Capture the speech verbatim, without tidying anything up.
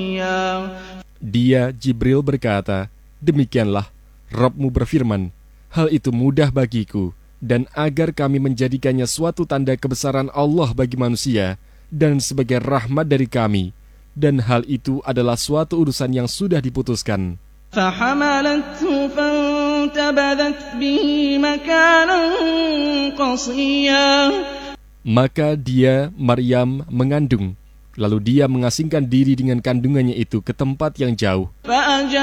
Dia, Jibril, berkata, demikianlah, Rabbmu berfirman, hal itu mudah bagiku, dan agar kami menjadikannya suatu tanda kebesaran Allah bagi manusia, dan sebagai rahmat dari kami, dan hal itu adalah suatu urusan yang sudah diputuskan. فَحَمَلَتْهُ فَانْتَبَذَتْ بِهِ مَكَانًا قَصِيًّا. Maka dia, Maryam, mengandung, lalu dia mengasingkan diri dengan kandungannya itu ke tempat yang jauh.